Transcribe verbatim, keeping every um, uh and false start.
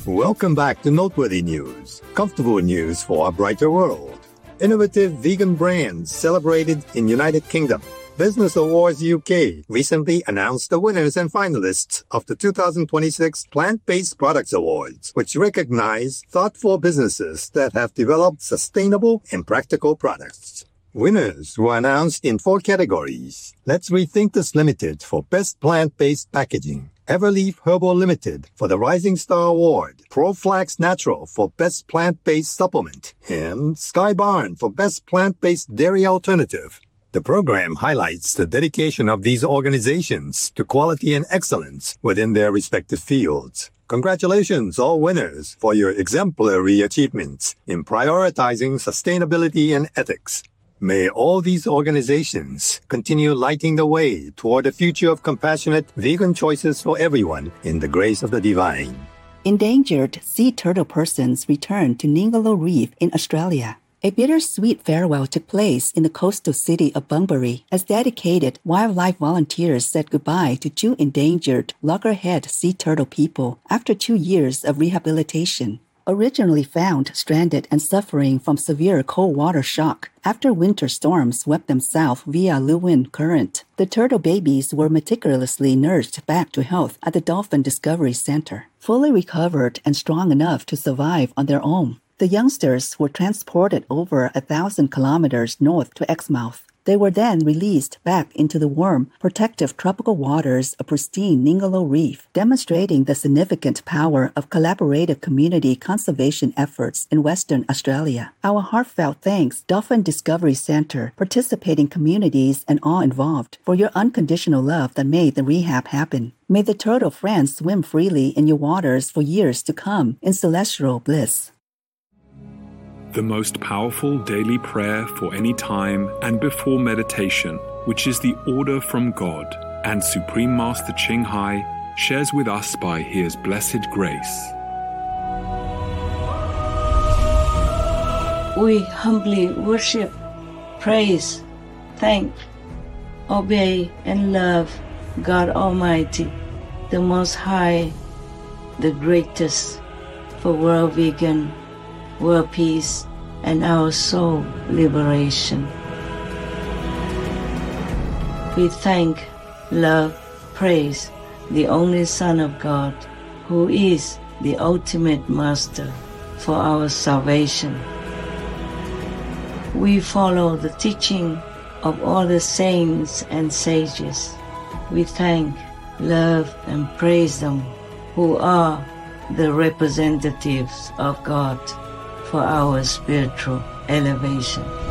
Welcome back to Noteworthy News, comfortable news for a brighter world. Innovative vegan brands celebrated in United Kingdom. Business Awards U K recently announced the winners and finalists of the two thousand twenty-six Plant-Based Products Awards, which recognize thoughtful businesses that have developed sustainable and practical products. Winners were announced in four categories. Let's Rethink This Limited for Best Plant-Based Packaging, Everleaf Herbal Limited for the Rising Star Award, ProFlax Natural for Best Plant-Based Supplement, and Sky Barn for Best Plant-Based Dairy Alternative. The program highlights the dedication of these organizations to quality and excellence within their respective fields. Congratulations, all winners, for your exemplary achievements in prioritizing sustainability and ethics. May all these organizations continue lighting the way toward a future of compassionate vegan choices for everyone in the grace of the divine. Endangered sea turtle persons returned to Ningaloo Reef in Australia. A bittersweet farewell took place in the coastal city of Bunbury as dedicated wildlife volunteers said goodbye to two endangered loggerhead sea turtle people after two years of rehabilitation. Originally found stranded and suffering from severe cold water shock after winter storms swept them south via Lewin Current, the turtle babies were meticulously nursed back to health at the Dolphin Discovery Center, fully recovered and strong enough to survive on their own. The youngsters were transported over a thousand kilometers north to Exmouth. They were then released back into the warm, protective tropical waters of pristine Ningaloo Reef, demonstrating the significant power of collaborative community conservation efforts in Western Australia. Our heartfelt thanks, Dolphin Discovery Center, participating communities, and all involved, for your unconditional love that made the rehab happen. May the turtle friends swim freely in your waters for years to come in celestial bliss. The most powerful daily prayer for any time and before meditation, which is the order from God, and Supreme Master Ching Hai shares with us by His blessed grace. We humbly worship, praise, thank, obey, and love God Almighty, the Most High, the greatest, for world vegan, world peace, and our soul liberation. We thank, love, praise the only Son of God, who is the ultimate Master for our salvation. We follow the teaching of all the saints and sages. We thank, love, and praise them, who are the representatives of God for our spiritual elevation.